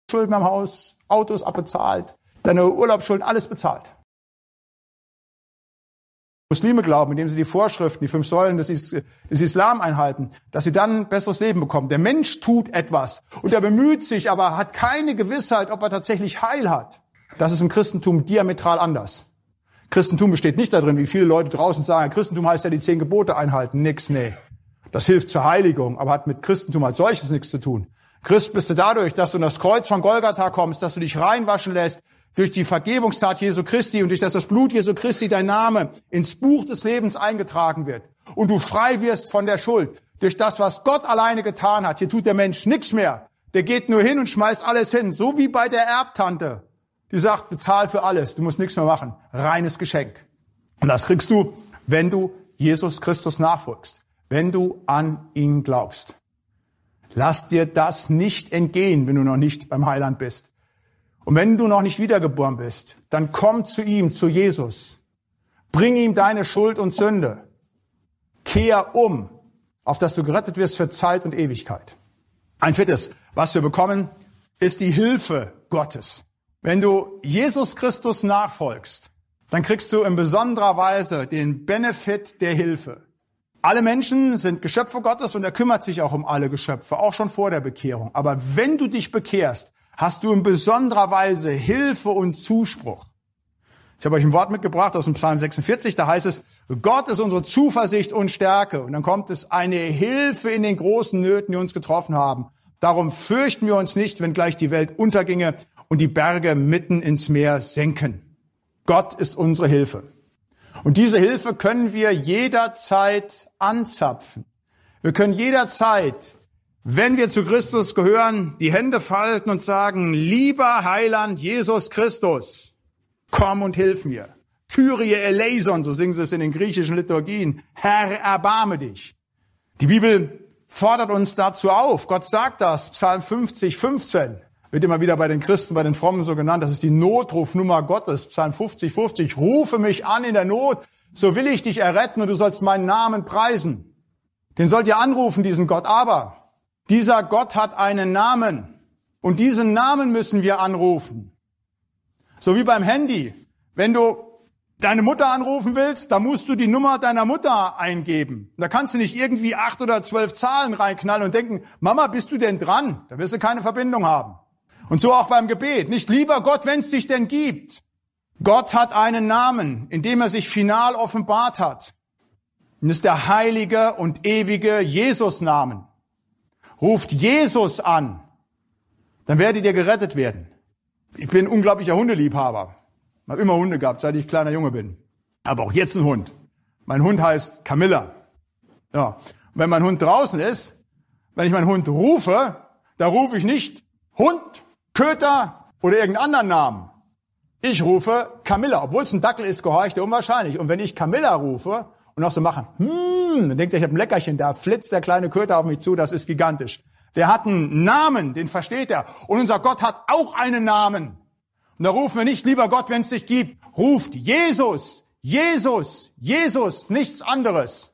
Schulden am Haus, Autos abbezahlt, deine Urlaubsschulden, alles bezahlt. Muslime glauben, indem sie die Vorschriften, die 5 Säulen des Islam einhalten, dass sie dann ein besseres Leben bekommen. Der Mensch tut etwas und er bemüht sich, aber hat keine Gewissheit, ob er tatsächlich Heil hat. Das ist im Christentum diametral anders. Christentum besteht nicht darin, wie viele Leute draußen sagen, Christentum heißt ja die 10 Gebote einhalten. Nee. Das hilft zur Heiligung, aber hat mit Christentum als solches nichts zu tun. Christ bist du dadurch, dass du in das Kreuz von Golgatha kommst, dass du dich reinwaschen lässt, durch die Vergebungstat Jesu Christi und durch das Blut Jesu Christi dein Name ins Buch des Lebens eingetragen wird und du frei wirst von der Schuld durch das, was Gott alleine getan hat. Hier tut der Mensch nichts mehr. Der geht nur hin und schmeißt alles hin, so wie bei der Erbtante. Die sagt, bezahl für alles, du musst nichts mehr machen. Reines Geschenk. Und das kriegst du, wenn du Jesus Christus nachfolgst, wenn du an ihn glaubst. Lass dir das nicht entgehen, wenn du noch nicht beim Heiland bist. Und wenn du noch nicht wiedergeboren bist, dann komm zu ihm, zu Jesus. Bring ihm deine Schuld und Sünde. Kehr um, auf dass du gerettet wirst für Zeit und Ewigkeit. Ein 4., was wir bekommen, ist die Hilfe Gottes. Wenn du Jesus Christus nachfolgst, dann kriegst du in besonderer Weise den Benefit der Hilfe. Alle Menschen sind Geschöpfe Gottes und er kümmert sich auch um alle Geschöpfe, auch schon vor der Bekehrung. Aber wenn du dich bekehrst, hast du in besonderer Weise Hilfe und Zuspruch. Ich habe euch ein Wort mitgebracht aus dem Psalm 46, da heißt es, Gott ist unsere Zuversicht und Stärke. Und dann kommt es, eine Hilfe in den großen Nöten, die uns getroffen haben. Darum fürchten wir uns nicht, wenn gleich die Welt unterginge und die Berge mitten ins Meer senken. Gott ist unsere Hilfe. Und diese Hilfe können wir jederzeit anzapfen. Wir können jederzeit, wenn wir zu Christus gehören, die Hände falten und sagen, lieber Heiland Jesus Christus, komm und hilf mir. Kyrie eleison, so singen sie es in den griechischen Liturgien. Herr, erbarme dich. Die Bibel fordert uns dazu auf. Gott sagt das, Psalm 50, 15. Wird immer wieder bei den Christen, bei den Frommen so genannt. Das ist die Notrufnummer Gottes. Psalm 50, 50. Rufe mich an in der Not, so will ich dich erretten und du sollst meinen Namen preisen. Den sollt ihr anrufen, diesen Gott. Aber dieser Gott hat einen Namen. Und diesen Namen müssen wir anrufen. So wie beim Handy. Wenn du deine Mutter anrufen willst, dann musst du die Nummer deiner Mutter eingeben. Da kannst du nicht irgendwie 8 oder 12 Zahlen reinknallen und denken, Mama, bist du denn dran? Da wirst du keine Verbindung haben. Und so auch beim Gebet. Nicht lieber Gott, wenn es dich denn gibt. Gott hat einen Namen, in dem er sich final offenbart hat. Und das ist der heilige und ewige Jesus-Namen. Ruft Jesus an, dann werdet ihr gerettet werden. Ich bin ein unglaublicher Hundeliebhaber. Ich habe immer Hunde gehabt, seit ich kleiner Junge bin. Aber auch jetzt ein Hund. Mein Hund heißt Camilla. Ja. Und wenn mein Hund draußen ist, wenn ich meinen Hund rufe, da rufe ich nicht Hund, Köter oder irgendeinen anderen Namen. Ich rufe Camilla. Obwohl es ein Dackel ist, gehorcht er unwahrscheinlich. Und wenn ich Camilla rufe und noch so mache, dann denkt er, ich habe ein Leckerchen, da flitzt der kleine Köter auf mich zu, das ist gigantisch. Der hat einen Namen, den versteht er. Und unser Gott hat auch einen Namen. Und da rufen wir nicht, lieber Gott, wenn es dich gibt, ruft Jesus, Jesus, Jesus, nichts anderes.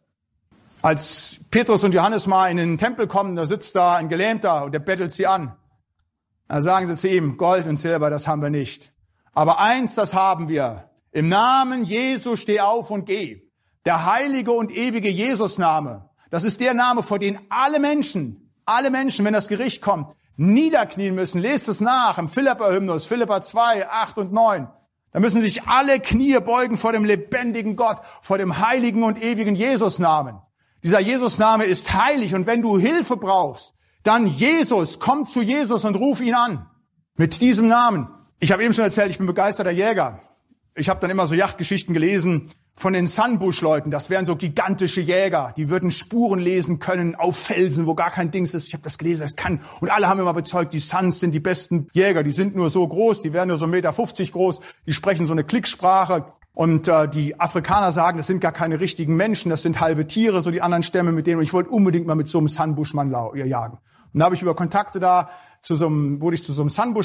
Als Petrus und Johannes mal in den Tempel kommen, da sitzt da ein Gelähmter und der bettelt sie an. Dann sagen sie zu ihm, Gold und Silber, das haben wir nicht. Aber eins, das haben wir. Im Namen Jesu steh auf und geh. Der heilige und ewige Jesus-Name, das ist der Name, vor dem alle Menschen, wenn das Gericht kommt, niederknien müssen. Lest es nach im Philipper-Hymnus, Philipper 2, 8 und 9. Da müssen sich alle Knie beugen vor dem lebendigen Gott, vor dem heiligen und ewigen Jesus-Namen. Dieser Jesus-Name ist heilig und wenn du Hilfe brauchst, dann Jesus, komm zu Jesus und ruf ihn an. Mit diesem Namen. Ich habe eben schon erzählt, ich bin begeisterter Jäger. Ich habe dann immer so Jagdgeschichten gelesen von den Sunbush-Leuten. Das wären so gigantische Jäger. Die würden Spuren lesen können auf Felsen, wo gar kein Dings ist. Ich habe das gelesen, das kann. Und alle haben immer bezeugt, die Suns sind die besten Jäger. Die sind nur so groß, die werden nur so 1,50 Meter groß. Die sprechen so eine Klicksprache. Und die Afrikaner sagen, das sind gar keine richtigen Menschen, das sind halbe Tiere, so die anderen Stämme mit denen. Und ich wollte unbedingt mal mit so einem Sunbush-Mann jagen. Und da habe ich über Kontakte da wurde ich zu so einem Sunbush